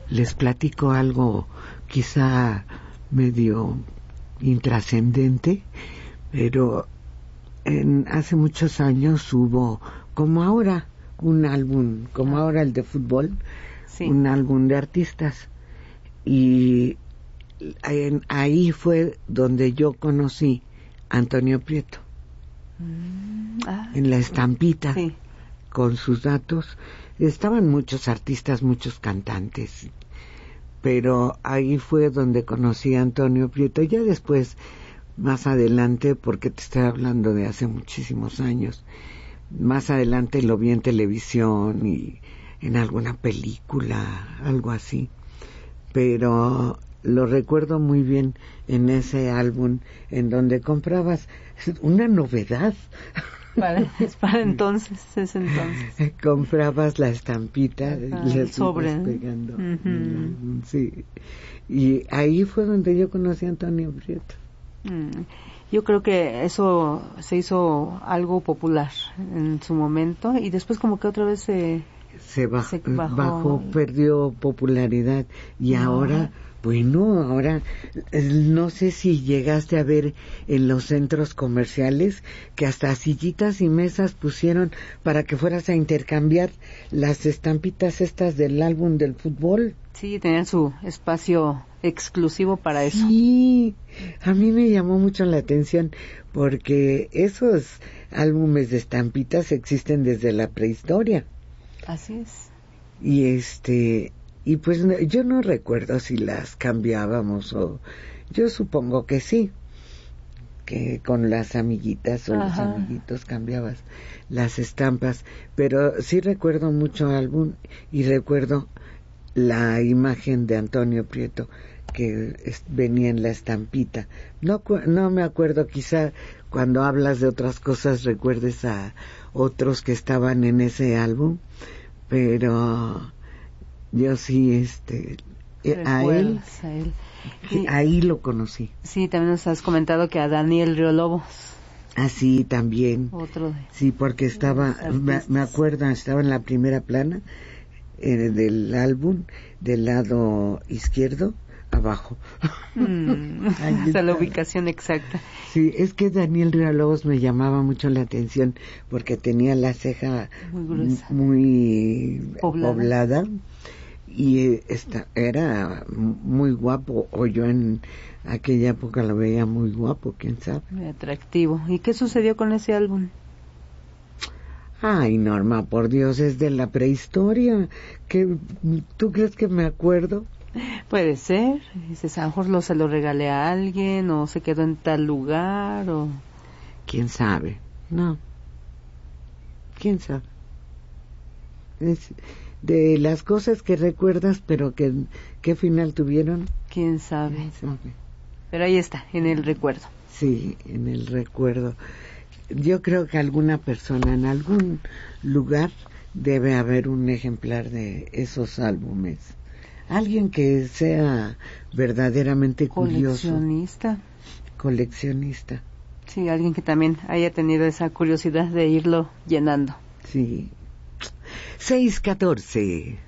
les platico algo quizá medio intrascendente, pero hace muchos años hubo, como ahora, un álbum, como ahora el de fútbol, sí, un álbum de artistas, y ahí fue donde yo conocí a Antonio Prieto, en la estampita, sí, con sus datos. Estaban muchos artistas, muchos cantantes, pero ahí fue donde conocí a Antonio Prieto. Ya después, más adelante, porque te estoy hablando de hace muchísimos años, más adelante lo vi en televisión y en alguna película, algo así, pero lo recuerdo muy bien en ese álbum en donde comprabas una novedad. Para entonces, comprabas la estampita y le sobre pegando. Sí, y ahí fue donde yo conocí a Antonio Prieto. Yo creo que eso se hizo algo popular en su momento y después como que otra vez se bajó, perdió popularidad y ahora, bueno, ahora no sé si llegaste a ver en los centros comerciales que hasta sillitas y mesas pusieron para que fueras a intercambiar las estampitas estas del álbum del fútbol. Sí, tenían su espacio exclusivo para eso. Sí, a mí me llamó mucho la atención porque esos álbumes de estampitas existen desde la prehistoria. Así es. Y pues yo no recuerdo si las cambiábamos o yo supongo que sí, que con las amiguitas o los amiguitos cambiabas las estampas, pero sí recuerdo mucho álbum y recuerdo la imagen de Antonio Prieto que venía en la estampita. No me acuerdo, quizá cuando hablas de otras cosas recuerdes a otros que estaban en ese álbum, pero yo sí a él. Ahí lo conocí. Sí, también nos has comentado que a Daniel Riolobos. Ah, sí, también. Otro sí, porque estaba, me acuerdo, estaba en la primera plana del álbum, del lado izquierdo, abajo. Hasta la ubicación exacta. Sí, es que Daniel Riolobos me llamaba mucho la atención porque tenía la ceja muy poblada y era muy guapo, o yo en aquella época lo veía muy guapo, quién sabe. Muy atractivo. ¿Y qué sucedió con ese álbum? Ay, Norma, por Dios, es de la prehistoria. ¿Tú crees que me acuerdo? Puede ser. Dices, a lo mejor se lo regalé a alguien o se quedó en tal lugar o... ¿Quién sabe? No. ¿Quién sabe? Es de las cosas que recuerdas, pero ¿qué final tuvieron? ¿Quién sabe? Pero ahí está, en el recuerdo. Sí, en el recuerdo. Yo creo que alguna persona en algún lugar debe haber un ejemplar de esos álbumes. Alguien que sea verdaderamente curioso. Coleccionista. Sí, alguien que también haya tenido esa curiosidad de irlo llenando. Sí. 6:14.